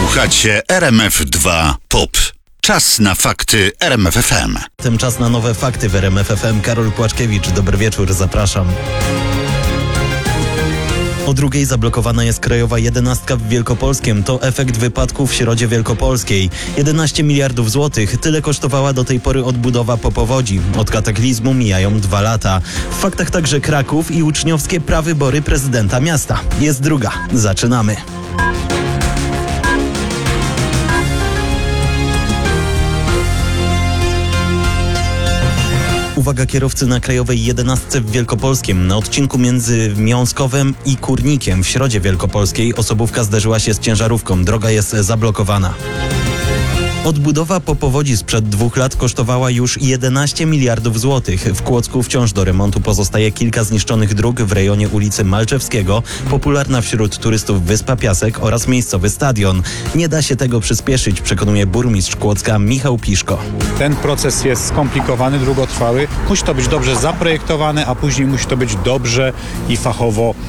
Słuchacie RMF2 POP. Czas na fakty RMF FM. Czas na nowe fakty w RMF FM. Karol Płaczkiewicz, dobry wieczór, zapraszam. O 2:00 zablokowana jest krajowa 11 w Wielkopolskiem. To efekt wypadku w Środzie Wielkopolskiej. 11 miliardów złotych. Tyle kosztowała do tej pory odbudowa po powodzi. Od kataklizmu mijają 2 lata. W faktach także Kraków i uczniowskie prawybory prezydenta miasta. Jest druga. Zaczynamy. Uwaga kierowcy na krajowej 11 w Wielkopolskim. Na odcinku między Miąskowem i Kurnikiem w Środzie Wielkopolskiej osobówka zderzyła się z ciężarówką. Droga jest zablokowana. Odbudowa po powodzi sprzed 2 lat kosztowała już 11 miliardów złotych. W Kłodzku wciąż do remontu pozostaje kilka zniszczonych dróg w rejonie ulicy Malczewskiego, popularna wśród turystów Wyspa Piasek oraz miejscowy stadion. Nie da się tego przyspieszyć, przekonuje burmistrz Kłodzka Michał Piszko. Ten proces jest skomplikowany, długotrwały. Musi to być dobrze zaprojektowane, a później musi to być dobrze i fachowo